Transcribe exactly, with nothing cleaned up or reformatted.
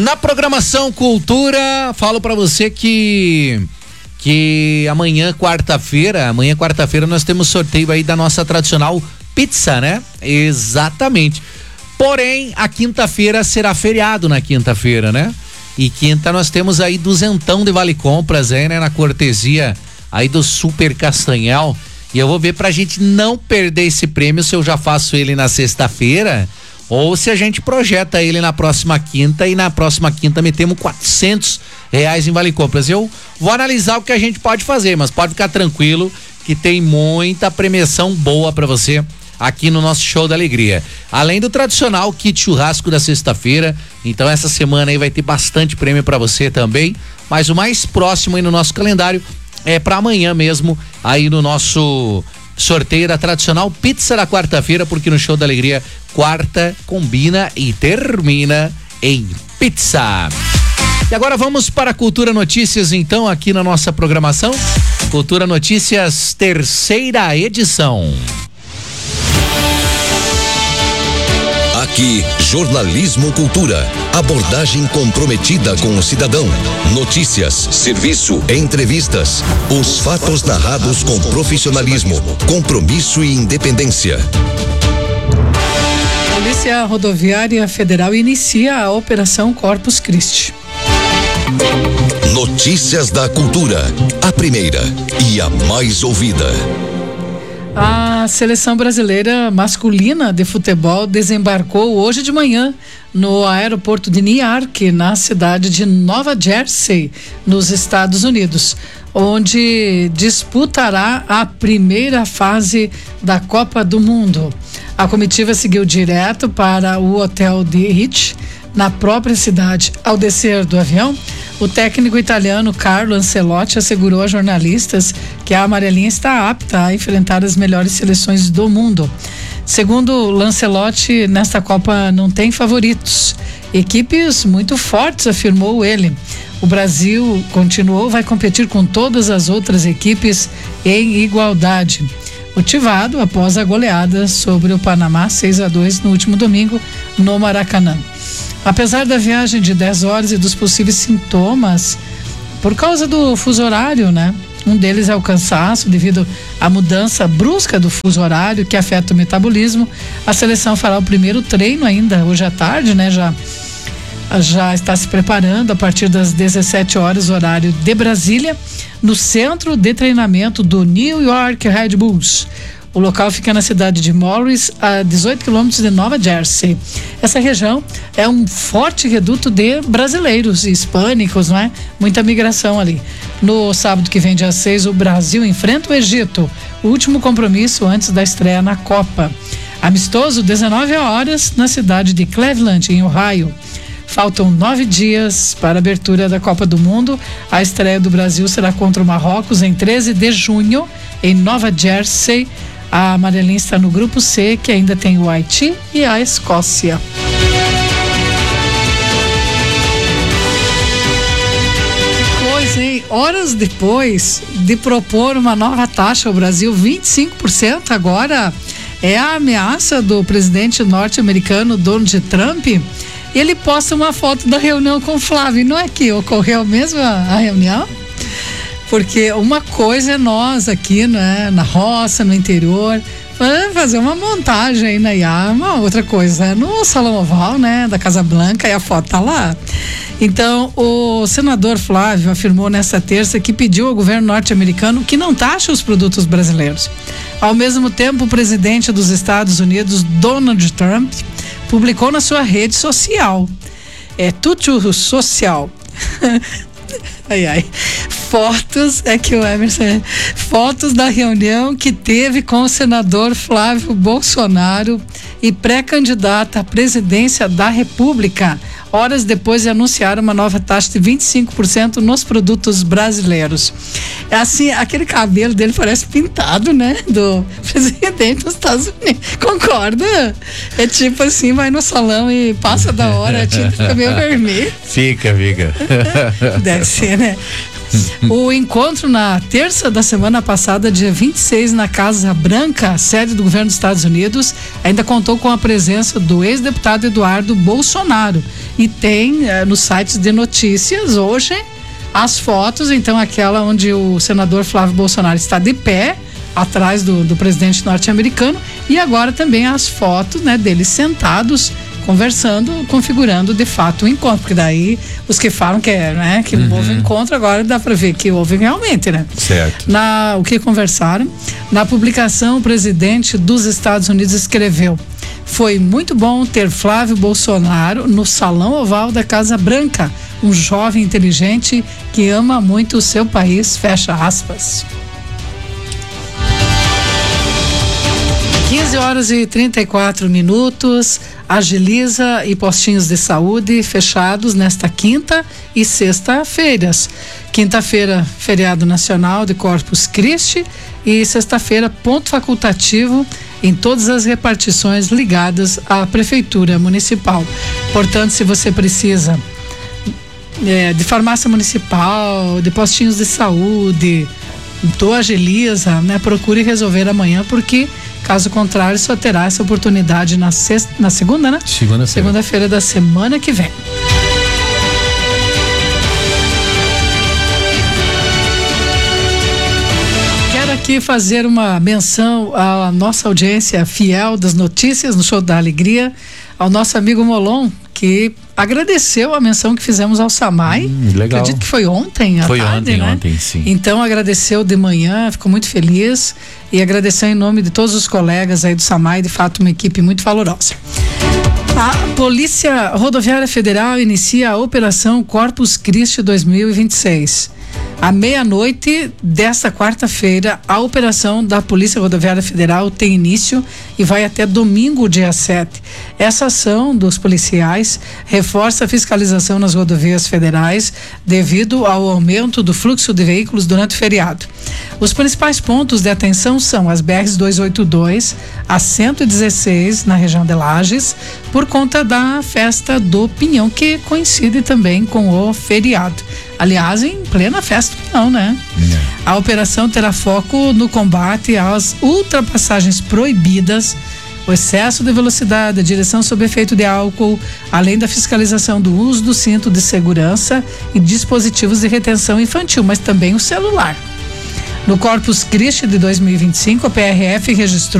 Na programação Cultura, falo pra você que que amanhã, quarta-feira, amanhã, quarta-feira, nós temos sorteio aí da nossa tradicional pizza, né? Exatamente. Porém, a quinta-feira será feriado na quinta-feira, né? E quinta nós temos aí duzentão de vale compras aí, né? Na cortesia aí do Super Castanhal. E eu vou ver pra gente não perder esse prêmio se eu já faço ele na sexta-feira ou se a gente projeta ele na próxima quinta e na próxima quinta metemos quatrocentos reais em vale compras. Eu vou analisar o que a gente pode fazer, mas pode ficar tranquilo que tem muita premiação boa pra você aqui no nosso Show da Alegria. Além do tradicional kit churrasco da sexta-feira, então essa semana aí vai ter bastante prêmio pra você também, mas o mais próximo aí no nosso calendário é pra amanhã mesmo, aí no nosso sorteio da tradicional pizza da quarta-feira, porque no Show da Alegria, quarta combina e termina em pizza. E agora vamos para a Cultura Notícias, então, aqui na nossa programação. Cultura Notícias, terceira edição. Aqui, Jornalismo Cultura. Abordagem comprometida com o cidadão. Notícias, serviço, entrevistas. Os fatos narrados com profissionalismo, compromisso e independência. Polícia Rodoviária Federal inicia a Operação Corpus Christi. Notícias da Cultura. A primeira e a mais ouvida. A seleção brasileira masculina de futebol desembarcou hoje de manhã no aeroporto de Newark, na cidade de Nova Jersey, nos Estados Unidos, onde disputará a primeira fase da Copa do Mundo. A comitiva seguiu direto para o hotel de Hitch, na própria cidade. Ao descer do avião, o técnico italiano Carlo Ancelotti assegurou a jornalistas que a amarelinha está apta a enfrentar as melhores seleções do mundo. Segundo Lancelotti, nesta Copa não tem favoritos. Equipes muito fortes, afirmou ele. O Brasil, continuou, vai competir com todas as outras equipes em igualdade. Motivado após a goleada sobre o Panamá seis a dois no último domingo no Maracanã. Apesar da viagem de dez horas e dos possíveis sintomas, por causa do fuso horário, né? Um deles é o cansaço devido à mudança brusca do fuso horário que afeta o metabolismo. A seleção fará o primeiro treino ainda hoje à tarde, né? Já, já está se preparando a partir das dezessete horas, horário de Brasília, no centro de treinamento do New York Red Bulls. O local fica na cidade de Morris, a dezoito quilômetros de Nova Jersey. Essa região é um forte reduto de brasileiros e hispânicos, não é? Muita migração ali. No sábado que vem, dia seis, o Brasil enfrenta o Egito, o último compromisso antes da estreia na Copa. Amistoso, dezenove horas, na cidade de Cleveland, em Ohio. Faltam nove dias para a abertura da Copa do Mundo. A estreia do Brasil será contra o Marrocos em treze de junho, em Nova Jersey. A amarelinha está no grupo C, que ainda tem o Haiti e a Escócia. Que coisa, hein? Horas depois de propor uma nova taxa ao Brasil, vinte e cinco por cento agora é a ameaça do presidente norte-americano Donald Trump. Ele posta uma foto da reunião com o Flávio. Não é que ocorreu mesmo a, a reunião? Porque uma coisa é nós aqui, né, na roça, no interior, fazer uma montagem aí na I A, uma outra coisa é no Salão Oval, né, da Casa Blanca, e a foto tá lá. Então, o senador Flávio afirmou nesta terça que pediu ao governo norte-americano que não taxe os produtos brasileiros. Ao mesmo tempo, o presidente dos Estados Unidos, Donald Trump, publicou na sua rede social, é Twitter social, ai ai, fotos, é que o Emerson, fotos da reunião que teve com o senador Flávio Bolsonaro e pré-candidata à presidência da República, horas depois de anunciar uma nova taxa de vinte e cinco por cento nos produtos brasileiros. É assim, aquele cabelo dele parece pintado, né? Do presidente dos Estados Unidos. Concorda? É tipo assim, vai no salão e passa da hora, a tinta fica meio vermelha. Fica, fica. Deve ser, né? O encontro na terça da semana passada, dia vinte e seis, na Casa Branca, sede do governo dos Estados Unidos, ainda contou com a presença do ex-deputado Eduardo Bolsonaro E tem eh, nos sites de notícias hoje as fotos, então aquela onde o senador Flávio Bolsonaro está de pé atrás do, do presidente norte-americano, e agora também as fotos, né, deles sentados conversando, configurando de fato o encontro, porque daí os que falam que, é, né, que uhum. não houve encontro, agora dá para ver que houve realmente, né? Certo. Na, o que conversaram? Na publicação, o presidente dos Estados Unidos escreveu: foi muito bom ter Flávio Bolsonaro no Salão Oval da Casa Branca, um jovem inteligente que ama muito o seu país, fecha aspas. quinze horas e trinta e quatro minutos, Agiliza e postinhos de saúde fechados nesta quinta e sexta-feiras. Quinta-feira, feriado nacional de Corpus Christi, e sexta-feira, ponto facultativo em todas as repartições ligadas à Prefeitura Municipal. Portanto, se você precisa é, de farmácia municipal, de postinhos de saúde, do Agiliza, né, procure resolver amanhã, porque caso contrário só terá essa oportunidade na sexta, na segunda, né? Segunda-feira. Segunda-feira da semana que vem. Quero aqui fazer uma menção à nossa audiência fiel das notícias no Show da Alegria, ao nosso amigo Molon, que agradeceu a menção que fizemos ao Samai. Hum, legal. Acredito que foi ontem à foi tarde, ontem, né? ontem, sim. Então agradeceu de manhã, ficou muito feliz, e agradeceu em nome de todos os colegas aí do Samai, de fato uma equipe muito valorosa. A Polícia Rodoviária Federal inicia a Operação Corpus Christi dois mil e vinte e seis. À meia-noite desta quarta-feira, a operação da Polícia Rodoviária Federal tem início e vai até domingo, dia sete. Essa ação dos policiais reforça a fiscalização nas rodovias federais devido ao aumento do fluxo de veículos durante o feriado. Os principais pontos de atenção são as B Rs duzentos e oitenta e dois, a cento e dezesseis na região de Lages, por conta da festa do Pinhão, que coincide também com o feriado. Aliás, em plena festa, não, né? É. A operação terá foco no combate às ultrapassagens proibidas, o excesso de velocidade, a direção sob efeito de álcool, além da fiscalização do uso do cinto de segurança e dispositivos de retenção infantil, mas também o celular. No Corpus Christi de dois mil e vinte e cinco, a P R F registrou